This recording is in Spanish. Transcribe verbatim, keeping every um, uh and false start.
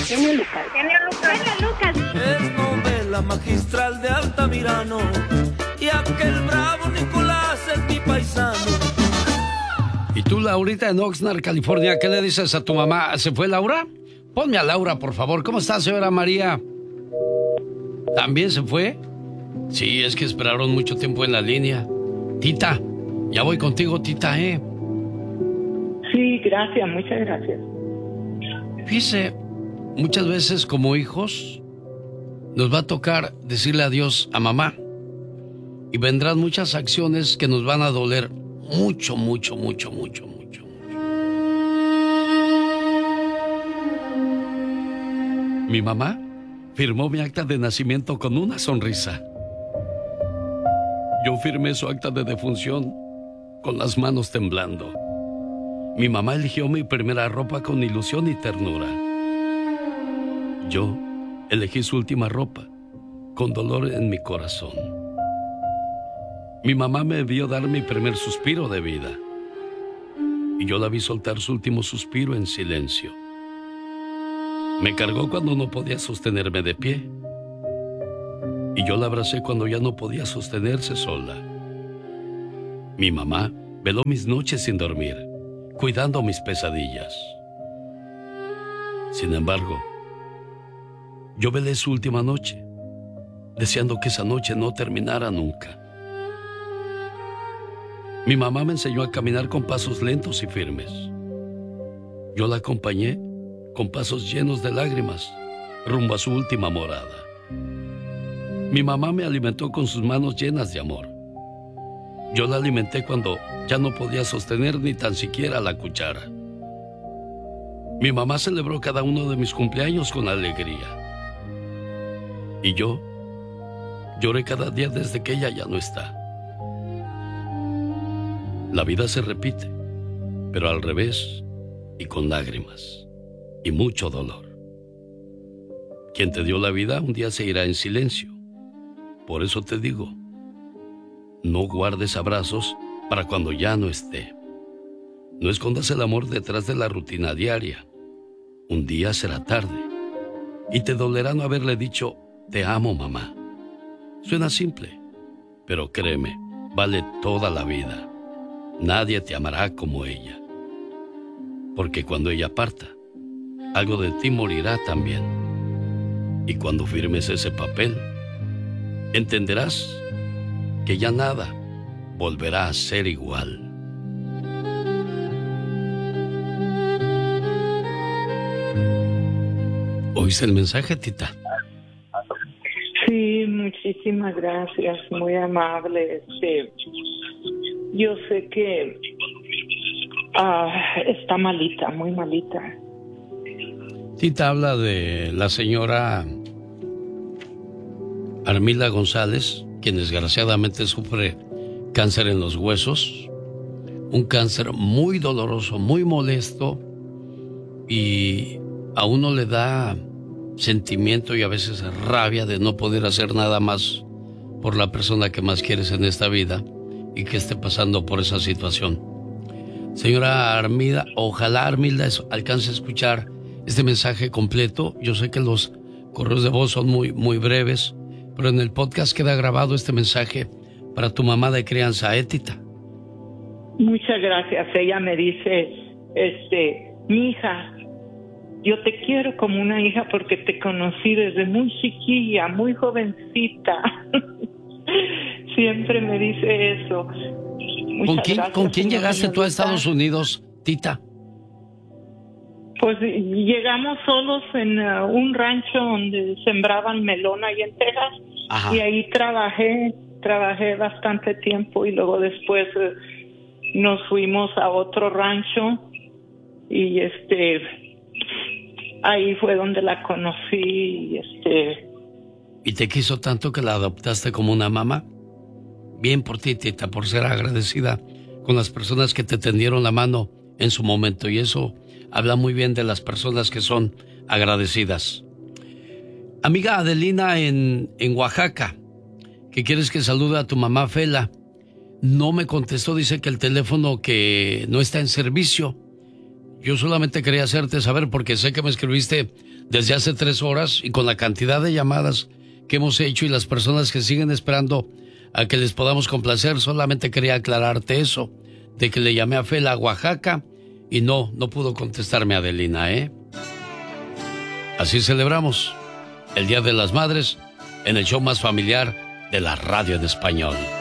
Genio Lucas. Genio Lucas. Genio Lucas. Es novela magistral de Altamirano y aquel bravo Nicolás es mi paisano. Y tú, Laurita, en Oxnard, California, ¿qué le dices a tu mamá? ¿Se fue Laura? Ponme a Laura, por favor. ¿Cómo está, señora María? ¿También se fue? Sí, es que esperaron mucho tiempo en la línea. Tita, ya voy contigo, Tita, ¿eh? Sí, gracias, muchas gracias. Fíjese, muchas veces como hijos nos va a tocar decirle adiós a mamá. Y vendrán muchas acciones que nos van a doler mucho, mucho, mucho, mucho, mucho, mucho. Mi mamá firmó mi acta de nacimiento con una sonrisa. Yo firmé su acta de defunción con las manos temblando. Mi mamá eligió mi primera ropa con ilusión y ternura. Yo elegí su última ropa con dolor en mi corazón. Mi mamá me vio dar mi primer suspiro de vida y yo la vi soltar su último suspiro en silencio. Me cargó cuando no podía sostenerme de pie y yo la abracé cuando ya no podía sostenerse sola. Mi mamá veló mis noches sin dormir, cuidando mis pesadillas. Sin embargo, yo velé su última noche, deseando que esa noche no terminara nunca. Mi mamá me enseñó a caminar con pasos lentos y firmes. Yo la acompañé con pasos llenos de lágrimas rumbo a su última morada. Mi mamá me alimentó con sus manos llenas de amor. Yo la alimenté cuando ya no podía sostener ni tan siquiera la cuchara. Mi mamá celebró cada uno de mis cumpleaños con alegría. Y yo lloré cada día desde que ella ya no está. La vida se repite, pero al revés y con lágrimas y mucho dolor. Quien te dio la vida un día se irá en silencio. Por eso te digo, no guardes abrazos para cuando ya no esté. No escondas el amor detrás de la rutina diaria. Un día será tarde y te dolerá no haberle dicho, te amo, mamá. Suena simple, pero créeme, vale toda la vida. Nadie te amará como ella. Porque cuando ella parta, algo de ti morirá también. Y cuando firmes ese papel, entenderás que ya nada volverá a ser igual. ¿Oíste el mensaje, Tita? Sí, muchísimas gracias, muy amable. Este, yo sé que uh, está malita, muy malita. Tita habla de la señora Armila González, quien desgraciadamente sufre cáncer en los huesos, un cáncer muy doloroso, muy molesto, y a uno le da sentimiento y a veces rabia de no poder hacer nada más por la persona que más quieres en esta vida y que esté pasando por esa situación. Señora Armida, ojalá Armilda alcance a escuchar este mensaje completo. Yo sé que los correos de voz son muy, muy breves, pero en el podcast queda grabado este mensaje para tu mamá de crianza, ¿eh, Tita? Muchas gracias. Ella me dice, este, mi hija, yo te quiero como una hija porque te conocí desde muy chiquilla, muy jovencita. Siempre me dice eso. Muchas ¿Con quién, gracias, ¿con quién llegaste tú a Estados Unidos, Tita? Pues llegamos solos en uh, un rancho donde sembraban melón ahí en Texas. Ajá. Y ahí trabajé, trabajé bastante tiempo y luego después uh, nos fuimos a otro rancho y este ahí fue donde la conocí y este. ¿Y te quiso tanto que la adoptaste como una mamá? Bien por ti, Tita, por ser agradecida con las personas que te tendieron la mano en su momento, y eso habla muy bien de las personas que son agradecidas. Amiga Adelina en, en Oaxaca, que quieres que salude a tu mamá Fela, no me contestó, dice que el teléfono que no está en servicio. Yo solamente quería hacerte saber porque sé que me escribiste desde hace tres horas y con la cantidad de llamadas que hemos hecho y las personas que siguen esperando a que les podamos complacer, solamente quería aclararte eso, de que le llamé a Fela, Oaxaca, y no, no pudo contestarme Adelina, ¿eh? Así celebramos el Día de las Madres en el show más familiar de la radio en español.